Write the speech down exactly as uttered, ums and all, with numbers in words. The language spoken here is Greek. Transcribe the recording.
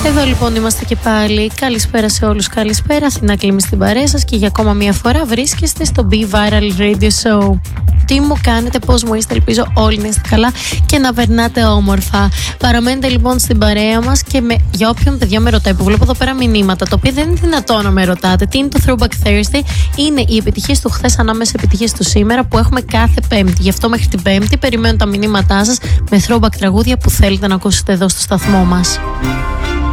Εδώ λοιπόν είμαστε και πάλι. Καλησπέρα σε όλους, καλησπέρα. Αθηνά Κλίμη στην παρέα σας και για ακόμα μία φορά βρίσκεστε στο Be Viral Radio Show. Τι μου κάνετε, πώς μου είστε, ελπίζω όλοι να είστε καλά και να περνάτε όμορφα. Παραμένετε λοιπόν στην παρέα μας και με, για όποιον παιδιά με ρωτάει, που βλέπω εδώ πέρα μηνύματα, το οποίο δεν είναι δυνατό να με ρωτάτε. Τι είναι το Throwback Thursday? Είναι οι επιτυχίες του χθες ανάμεσα επιτυχίες του σήμερα που έχουμε κάθε Πέμπτη. Γι' αυτό μέχρι την Πέμπτη περιμένω τα μηνύματά σας με throwback τραγούδια που θέλετε να ακούσετε εδώ στο σταθμό μας.